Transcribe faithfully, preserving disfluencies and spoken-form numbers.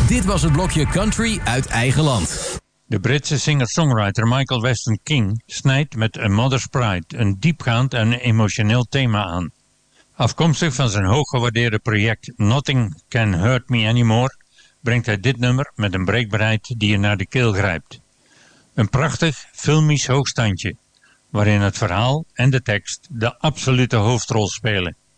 Dit was het blokje Country uit eigen land. De Britse singer-songwriter Michael Weston King snijdt met A Mother's Pride een diepgaand en emotioneel thema aan. Afkomstig van zijn hooggewaardeerde project Nothing Can Hurt Me Anymore brengt hij dit nummer met een breekbaarheid die je naar de keel grijpt. Een prachtig filmisch hoogstandje, waarin het verhaal en de tekst de absolute hoofdrol spelen.